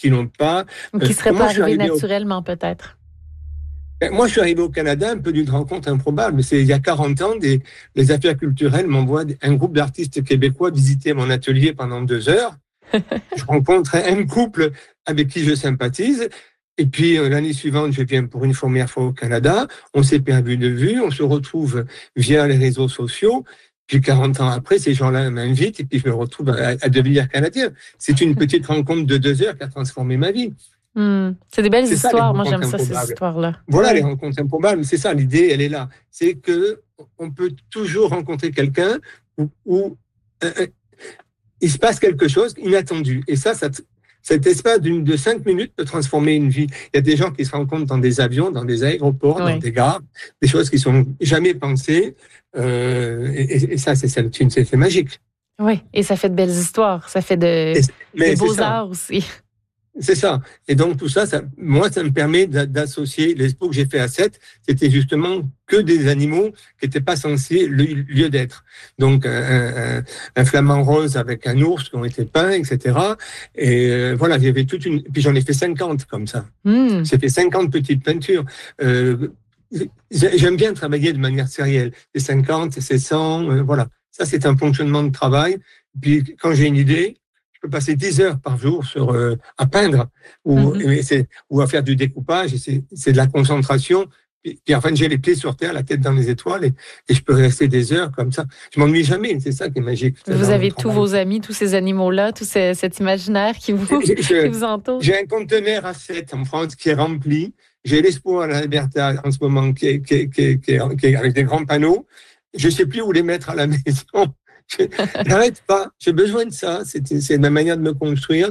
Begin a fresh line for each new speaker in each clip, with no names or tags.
qui n'ont pas.
Ou qui ne seraient pas arrivés naturellement, peut-être.
Moi, je suis arrivé au Canada un peu d'une rencontre improbable. C'est il y a 40 ans, les affaires culturelles m'envoient un groupe d'artistes québécois visiter mon atelier pendant 2 heures. Je rencontre un couple avec qui je sympathise. Et puis, l'année suivante, je viens pour une première fois au Canada. On s'est perdu de vue. On se retrouve via les réseaux sociaux. Puis 40 ans après, ces gens-là m'invitent et puis je me retrouve à devenir Canadien. C'est une petite rencontre de 2 heures qui a transformé ma vie.
C'est des belles histoires. Moi, j'aime ça, ces histoires-là.
Voilà, les rencontres improbables. C'est ça, l'idée, elle est là. C'est que on peut toujours rencontrer quelqu'un où il se passe quelque chose inattendu. Et ça cet espace de 5 minutes peut transformer une vie. Il y a des gens qui se rencontrent dans des avions, dans des aéroports, dans des gares, des choses qui sont jamais pensées. Et ça, c'est magique.
Oui, et ça fait de belles histoires. Ça fait des beaux-arts aussi.
C'est ça. Et donc, tout ça, moi, ça me permet d'associer l'expo que j'ai fait à Sète. C'était justement que des animaux qui n'étaient pas censés lieu d'être. Donc, un flamant rose avec un ours qui ont été peints, etc. Et voilà, il y avait puis j'en ai fait 50 comme ça. J'ai fait 50 petites peintures. J'aime bien travailler de manière sérielle. C'est 50, c'est 100, voilà. Ça, c'est un fonctionnement de travail. Puis, quand j'ai une idée, je peux passer 10 heures par jour à peindre ou à faire du découpage. C'est de la concentration. Puis enfin, j'ai les pieds sur terre, la tête dans les étoiles et je peux rester des heures comme ça. Je m'ennuie jamais. C'est ça qui est magique.
Vous avez tous vos amis, tous ces animaux-là, tout cet imaginaire qui vous entoure.
J'ai un conteneur à 7 en France qui est rempli. J'ai l'expo à la Libertad en ce moment qui est avec des grands panneaux. Je sais plus où les mettre à la maison. J'arrête pas. J'ai besoin de ça. C'est ma manière de me construire,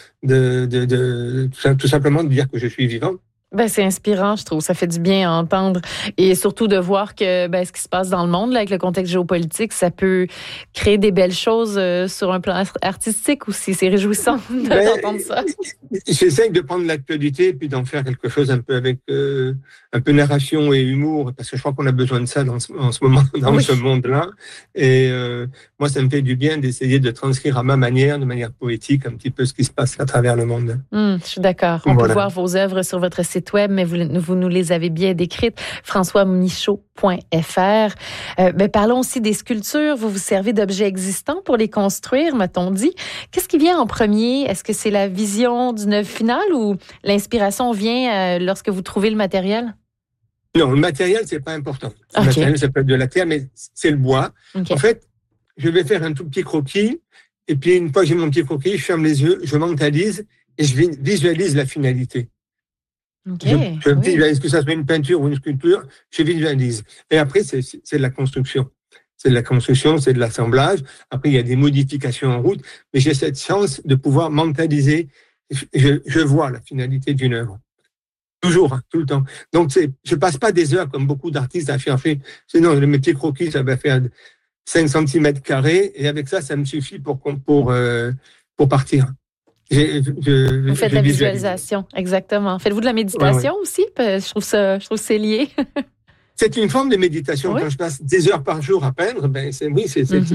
tout simplement de dire que je suis vivant.
C'est inspirant, je trouve. Ça fait du bien à entendre. Et surtout de voir que ce qui se passe dans le monde, là, avec le contexte géopolitique, ça peut créer des belles choses sur un plan artistique aussi. C'est réjouissant d'entendre ça.
J'essaie de prendre l'actualité et puis d'en faire quelque chose un peu avec un peu narration et humour, parce que je crois qu'on a besoin de ça en ce moment, dans ce monde-là. Et moi, ça me fait du bien d'essayer de transcrire à ma manière, de manière poétique, un petit peu ce qui se passe à travers le monde.
Je suis d'accord. On peut voir vos œuvres sur votre site web, mais vous nous les avez bien décrites, françoismichaud.fr. Parlons aussi des sculptures. Vous vous servez d'objets existants pour les construire, m'a-t-on dit. Qu'est-ce qui vient en premier? Est-ce que c'est la vision d'une œuvre finale ou l'inspiration vient lorsque vous trouvez le matériel?
Non, le matériel, c'est pas important. Le matériel, ça peut être de la terre, mais c'est le bois. En fait, je vais faire un tout petit croquis, et puis une fois que j'ai mon petit croquis, je ferme les yeux, je mentalise et je visualise la finalité. Je visualise que ça soit une peinture ou une sculpture, je visualise. Et après, c'est de la construction. C'est de la construction, c'est de l'assemblage. Après, il y a des modifications en route, mais j'ai cette chance de pouvoir mentaliser. Je vois la finalité d'une œuvre. Toujours, tout le temps. Donc, je passe pas des heures comme beaucoup d'artistes à chercher. Sinon, le métier croquis, ça va faire 5 cm², et avec ça, ça me suffit pour partir.
Vous faites la visualisation, exactement. Faites-vous de la méditation aussi? Je trouve c'est lié.
C'est une forme de méditation. Quand je passe des heures par jour à peindre, mais moi,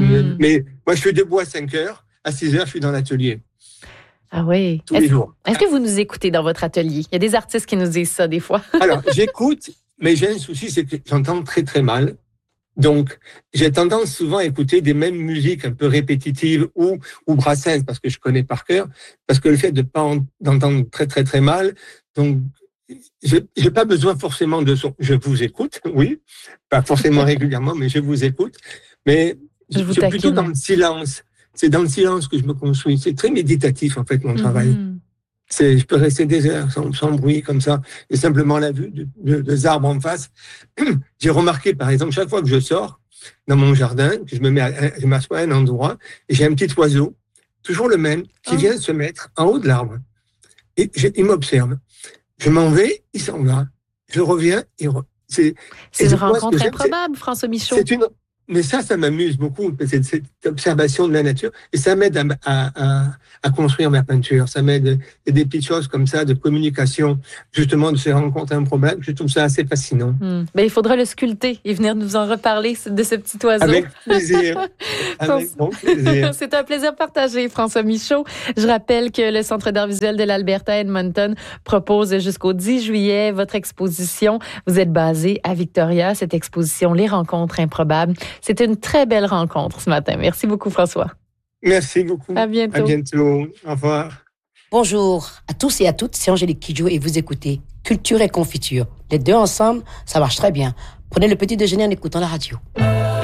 je suis debout à 5 heures. À 6 heures, je suis dans l'atelier.
Ah oui.
Tous les jours.
Est-ce que vous nous écoutez dans votre atelier? Il y a des artistes qui nous disent ça des fois.
Alors, j'écoute, mais j'ai un souci, c'est que j'entends très, très mal. Donc, j'ai tendance souvent à écouter des mêmes musiques un peu répétitives ou Brassens, parce que je connais par cœur, parce que le fait d'entendre très, très, très mal, donc, j'ai pas besoin forcément de son. Je vous écoute, oui, pas forcément régulièrement, mais je vous écoute. Mais je suis plutôt dans le silence. C'est dans le silence que je me construis. C'est très méditatif, en fait, mon travail. Je peux rester des heures sans bruit, comme ça, et simplement la vue des arbres en face. J'ai remarqué, par exemple, chaque fois que je sors dans mon jardin, que je m'assois à un endroit, et j'ai un petit oiseau, toujours le même, qui vient se mettre en haut de l'arbre. Et il m'observe. Je m'en vais, il s'en va. Je reviens,
c'est une rencontre improbable, François Michaud.
Mais ça m'amuse beaucoup, cette observation de la nature, et ça m'aide à construire ma peinture. Ça m'aide, et des petites choses comme ça, de communication, justement, de ces rencontres improbables. Je trouve ça assez fascinant.
Ben, il faudra le sculpter et venir nous en reparler de ce petit oiseau.
Avec plaisir. Avec bon plaisir.
C'est un plaisir partagé, François Michaud. Je rappelle que le Centre d'art visuel de l'Alberta Edmonton propose jusqu'au 10 juillet votre exposition. Vous êtes basé à Victoria, cette exposition Les Rencontres improbables. C'était une très belle rencontre ce matin. Merci beaucoup, François.
Merci beaucoup.
À bientôt.
À bientôt. Au revoir.
Bonjour à tous et à toutes, c'est Angélique Kidjo et vous écoutez Culture et Confiture. Les deux ensemble, ça marche très bien. Prenez le petit déjeuner en écoutant la radio.